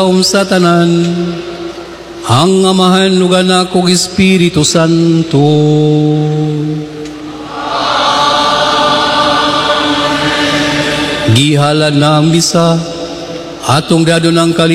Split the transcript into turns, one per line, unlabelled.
sa tanan, ang Amahan ug Anak ug Espiritu Santo. Gihalad na ang misa, atong dadon ang